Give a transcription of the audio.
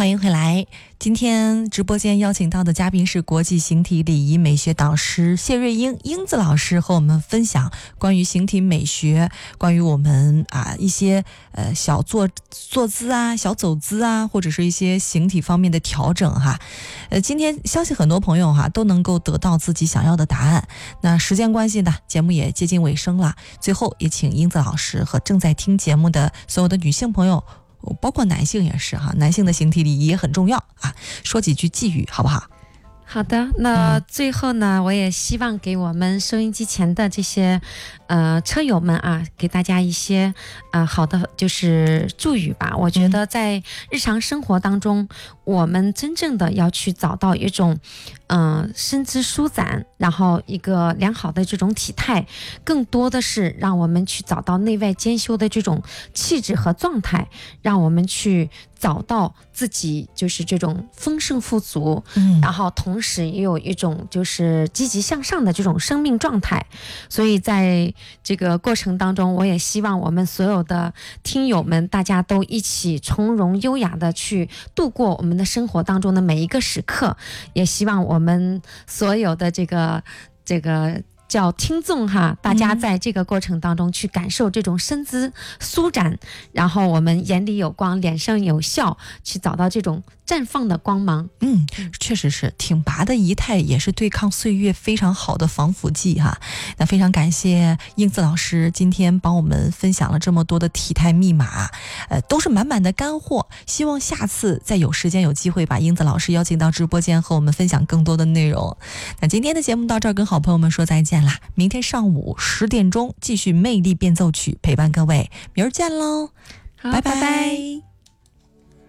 欢迎回来。今天直播间邀请到的嘉宾是国际形体礼仪美学导师谢瑞英英子老师，和我们分享关于形体美学，关于我们一些小坐姿啊、小走姿啊，或者是一些形体方面的调整哈。今天相信很多朋友哈都能够得到自己想要的答案。那时间关系呢，节目也接近尾声了，最后也请英子老师和正在听节目的所有的女性朋友，包括男性也是哈，男性的形体礼仪也很重要啊，说几句寄语好不好？ 好的，那最后呢，我也希望给我们收音机前的这些车友们啊，给大家一些好的就是祝语吧。我觉得在日常生活当中，我们真正的要去找到一种身姿舒展，然后一个良好的这种体态，更多的是让我们去找到内外兼修的这种气质和状态，让我们去找到自己就是这种丰盛富足，然后同时也有一种就是积极向上的这种生命状态。所以在这个过程当中，我也希望我们所有的听友们，大家都一起从容优雅的去度过我们的生活当中的每一个时刻。也希望我们所有的这个叫听众哈，大家在这个过程当中去感受这种身姿舒展，然后我们眼里有光，脸上有笑，去找到这种绽放的光芒。 确实是挺拔的仪态，也是对抗岁月非常好的防腐剂哈。那非常感谢英子老师今天帮我们分享了这么多的体态密码，都是满满的干货。希望下次再有时间有机会把英子老师邀请到直播间和我们分享更多的内容。那今天的节目到这儿，跟好朋友们说再见啦！明天上午10点钟继续魅力变奏曲陪伴各位，明儿见喽，拜拜。